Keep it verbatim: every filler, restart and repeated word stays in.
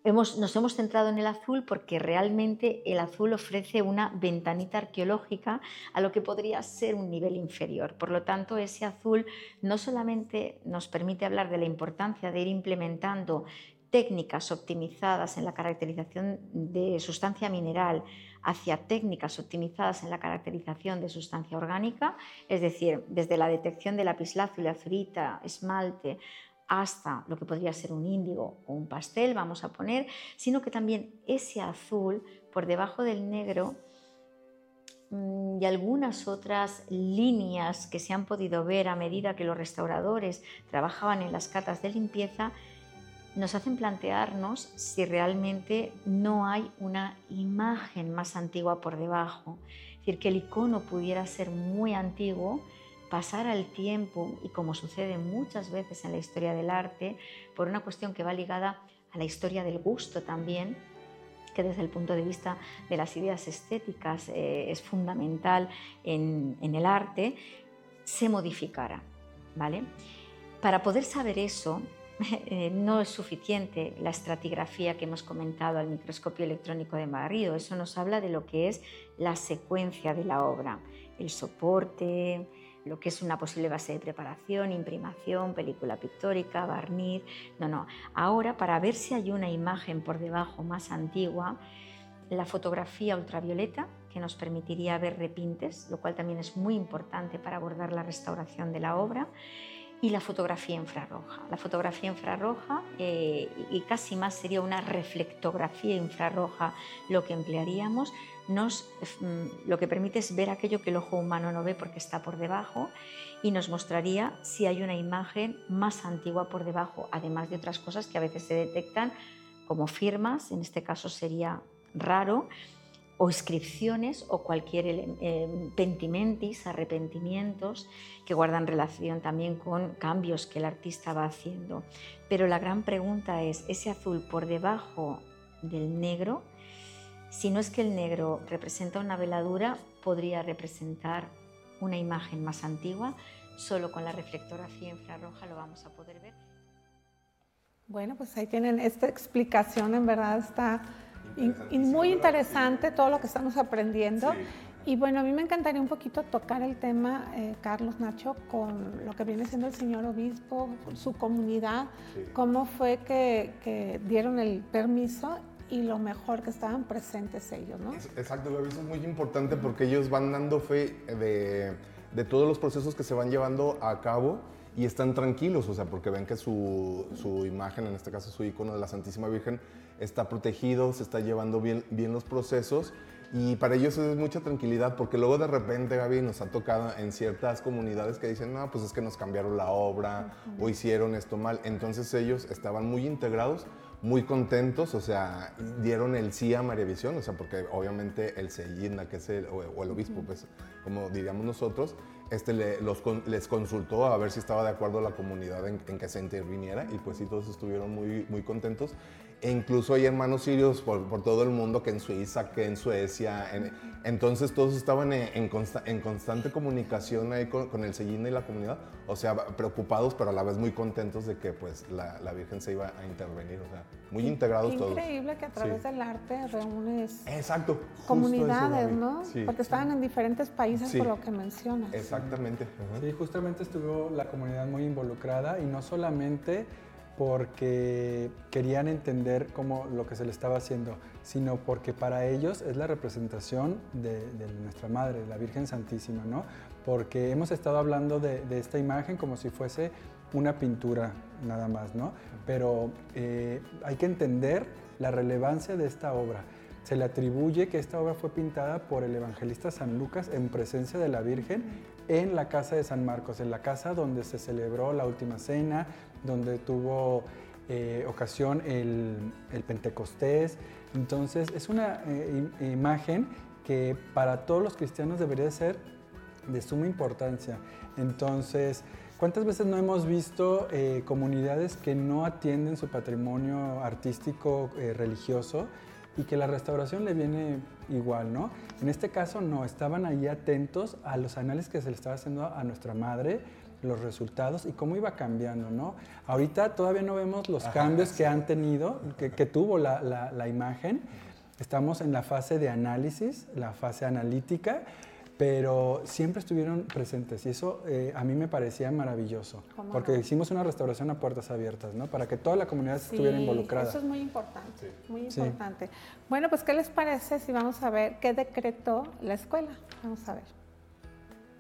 hemos, nos hemos centrado en el azul porque realmente el azul ofrece una ventanita arqueológica a lo que podría ser un nivel inferior. Por lo tanto, ese azul no solamente nos permite hablar de la importancia de ir implementando técnicas optimizadas en la caracterización de sustancia mineral hacia técnicas optimizadas en la caracterización de sustancia orgánica, es decir, desde la detección de lapislázuli, azurita, esmalte, hasta lo que podría ser un índigo o un pastel, vamos a poner, sino que también ese azul por debajo del negro y algunas otras líneas que se han podido ver a medida que los restauradores trabajaban en las catas de limpieza, nos hacen plantearnos si realmente no hay una imagen más antigua por debajo. Es decir, que el icono pudiera ser muy antiguo, pasar el tiempo, y como sucede muchas veces en la historia del arte, por una cuestión que va ligada a la historia del gusto también, que desde el punto de vista de las ideas estéticas eh, es fundamental en, en el arte, se modificara, ¿vale? Para poder saber eso, eh, no es suficiente la estratigrafía que hemos comentado al microscopio electrónico de Garrido. Eso nos habla de lo que es la secuencia de la obra, el soporte, lo que es una posible base de preparación, imprimación, película pictórica, barniz. No, no. Ahora, para ver si hay una imagen por debajo más antigua, la fotografía ultravioleta, que nos permitiría ver repintes, lo cual también es muy importante para abordar la restauración de la obra, y la fotografía infrarroja. La fotografía infrarroja, eh, y casi más sería una reflectografía infrarroja lo que emplearíamos, nos, lo que permite es ver aquello que el ojo humano no ve porque está por debajo, y nos mostraría si hay una imagen más antigua por debajo, además de otras cosas que a veces se detectan como firmas, en este caso sería raro, o inscripciones o cualquier eh, pentimentis, arrepentimientos que guardan relación también con cambios que el artista va haciendo. Pero la gran pregunta es, ese azul por debajo del negro, si no es que el negro representa una veladura, podría representar una imagen más antigua. Solo con la reflectografía infrarroja lo vamos a poder ver. Bueno, pues ahí tienen esta explicación, en verdad está y, y muy interesante todo lo que estamos aprendiendo. Sí. Y bueno, a mí me encantaría un poquito tocar el tema, eh, Carlos, Nacho, con lo que viene siendo el señor obispo, su comunidad, sí. Cómo fue que, que dieron el permiso y lo mejor que estaban presentes ellos, ¿no? Exacto, eso es muy importante porque ellos van dando fe de, de todos los procesos que se van llevando a cabo y están tranquilos, o sea, porque ven que su, su imagen, en este caso su icono de la Santísima Virgen, está protegido, se está llevando bien, bien los procesos, y para ellos es mucha tranquilidad, porque luego de repente, Gaby, nos ha tocado en ciertas comunidades que dicen, no, pues es que nos cambiaron la obra, uh-huh. o hicieron esto mal. Entonces ellos estaban muy integrados, muy contentos, o sea, dieron el sí a María Visión, o sea, porque obviamente el Seyinda, que es el, o, o el obispo, uh-huh. pues, como diríamos nosotros, este le, los, les consultó a ver si estaba de acuerdo la comunidad en, en que se interviniera, y pues sí, todos estuvieron muy, muy contentos. E incluso hay hermanos sirios por, por todo el mundo, que en Suiza, que en Suecia, en, entonces todos estaban en, en, consta, en constante comunicación ahí con, con el Seyinda y la comunidad, o sea, preocupados, pero a la vez muy contentos de que pues la, la Virgen se iba a intervenir, o sea, muy integrados Qué todos. Increíble que a través sí. del arte reúnes Exacto, comunidades, eso, ¿no? Sí. Porque estaban en diferentes países sí. por lo que mencionas. Exactamente. Uh-huh. Sí, justamente estuvo la comunidad muy involucrada, y no solamente porque querían entender cómo lo que se le estaba haciendo, sino porque para ellos es la representación de, de nuestra Madre, la Virgen Santísima, ¿no? Porque hemos estado hablando de, de esta imagen como si fuese una pintura nada más, ¿no? Pero eh, hay que entender la relevancia de esta obra. Se le atribuye que esta obra fue pintada por el evangelista San Lucas en presencia de la Virgen en la casa de San Marcos, en la casa donde se celebró la última cena, donde tuvo eh, ocasión el, el Pentecostés. Entonces es una eh, imagen que para todos los cristianos debería ser de suma importancia. Entonces, ¿cuántas veces no hemos visto eh, comunidades que no atienden su patrimonio artístico eh, religioso, y que la restauración le viene igual, ¿no? En este caso no, estaban ahí atentos a los análisis que se le estaba haciendo a nuestra Madre, los resultados y cómo iba cambiando, ¿no? Ahorita todavía no vemos los Ajá, cambios sí. que han tenido, que, que tuvo la, la, la imagen. Estamos en la fase de análisis, la fase analítica, pero siempre estuvieron presentes y eso eh, a mí me parecía maravilloso, porque no? hicimos una restauración a puertas abiertas, ¿no? Para que toda la comunidad sí, estuviera involucrada. Eso es muy importante, sí. muy importante. Sí. Bueno, pues ¿qué les parece si vamos a ver qué decretó la escuela? Vamos a ver.